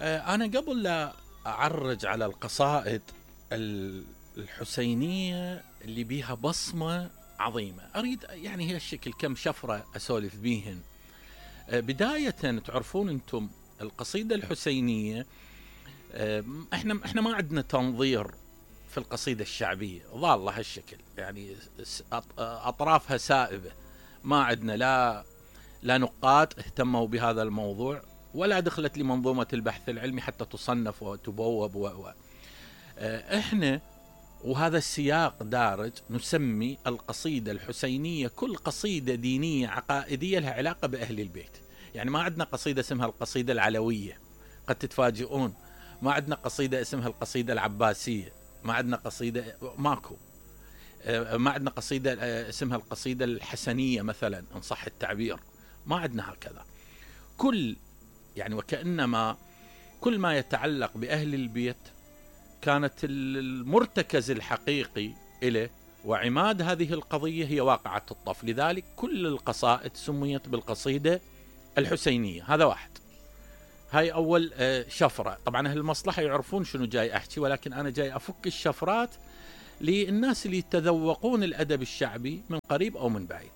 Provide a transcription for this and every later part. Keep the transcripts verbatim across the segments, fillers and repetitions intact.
أنا قبل لا أعرج على القصائد الحسينية اللي بيها بصمة عظيمة، أريد يعني هي الشكل كم شفرة أسولف بيهن. بداية تعرفون أنتم القصيدة الحسينية، إحنا إحنا ما عندنا تنظير في القصيدة الشعبية، ظالة هالشكل، يعني أطرافها سائبة، ما عندنا لا لا نقاد اهتموا بهذا الموضوع، ولا دخلت لمنظومة البحث العلمي حتى تصنف وتبوب و... و... احنا وهذا السياق دارج نسمي القصيدة الحسينية كل قصيدة دينية عقائدية لها علاقة بأهل البيت. يعني ما عندنا قصيدة اسمها القصيدة العلوية، قد تتفاجئون، ما عندنا قصيدة اسمها القصيدة العباسية، ما عندنا قصيدة، ماكو، ما عندنا قصيدة اسمها القصيدة الحسنية مثلا إن صح التعبير، ما عندنا هكذا. كل يعني وكأنما كل ما يتعلق بأهل البيت كانت المرتكز الحقيقي إليه وعماد هذه القضية هي واقعة الطف، لذلك كل القصائد سميت بالقصيدة الحسينية. هذا واحد، هاي أول شفرة. طبعا أهل المصلحة يعرفون شنو جاي أحكي، ولكن أنا جاي أفك الشفرات للناس اللي يتذوقون الأدب الشعبي من قريب أو من بعيد.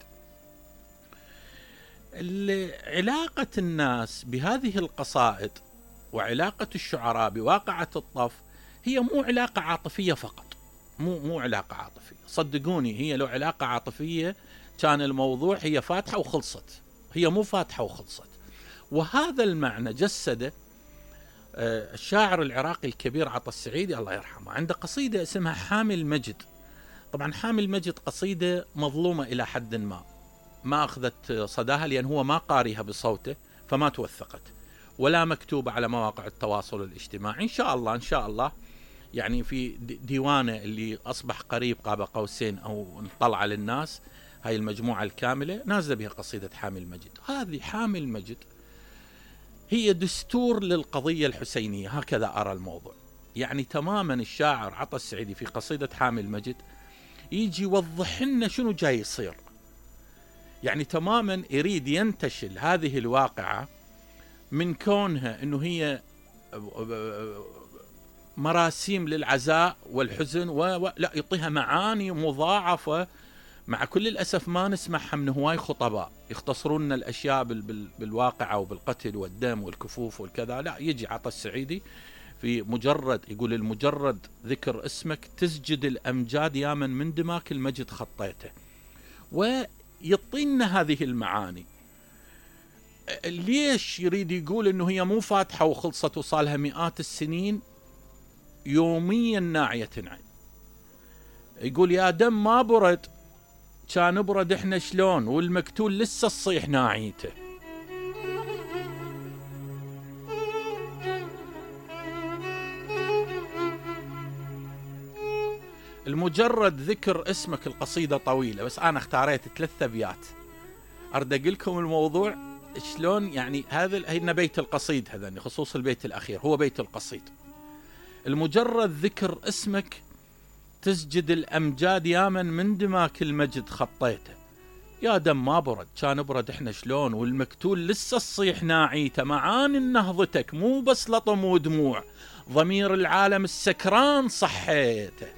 علاقة الناس بهذه القصائد وعلاقة الشعراء بواقعة الطف هي مو علاقة عاطفية فقط، مو مو علاقة عاطفية، صدقوني هي لو علاقة عاطفية كان الموضوع هي فاتحة وخلصت، هي مو فاتحة وخلصت. وهذا المعنى جسده الشاعر العراقي الكبير عطا السعيدي الله يرحمه، عنده قصيدة اسمها حامي المجد. طبعا حامي المجد قصيدة مظلومة إلى حد ما، ما أخذت صداها لأن هو ما قاريها بصوته فما توثقت، ولا مكتوبة على مواقع التواصل الاجتماعي. إن شاء الله إن شاء الله يعني في ديوانه اللي أصبح قريب قاب قوسين أو انطلع للناس، هاي المجموعة الكاملة نازلة بها قصيدة حامي المجد. هذه حامي المجد هي دستور للقضية الحسينية، هكذا أرى الموضوع. يعني تماما الشاعر عطا السعيدي في قصيدة حامي المجد يجي يوضح لنا شنو جاي يصير، يعني تماما يريد ينتشل هذه الواقعة من كونها أنه هي مراسيم للعزاء والحزن و... لا يعطيها معاني مضاعفة. مع كل الأسف ما نسمعها من هواي خطباء يختصرون الأشياء بال... بال... بالواقعة وبالقتل والدم والكفوف والكذا. لا، يجي عطا السعيدي في مجرد يقول المجرد ذكر اسمك تسجد الأمجاد يا من من دماك المجد خطيته، ويعطينا هذه المعاني. ليش يريد يقول انه هي مو فاتحة وخلصت وصالها مئات السنين؟ يوميا ناعية عين. يقول يا دم ما برد كان برد احنا شلون، والمقتول لسه الصيح ناعيته. المجرد ذكر اسمك، القصيدة طويلة بس انا اختاريت ثلاث ابيات ارد اقول لكم الموضوع شلون. يعني هذا هنا بيت القصيد، هذا خصوص البيت الاخير هو بيت القصيد. المجرد ذكر اسمك تسجد الامجاد يا من من دماك المجد خطيته، يا دم ما برد كان برد احنا شلون، والمقتول لسه الصيح ناعيته. معاني نهضتك مو بس لطم ودموع، ضمير العالم السكران صحيته.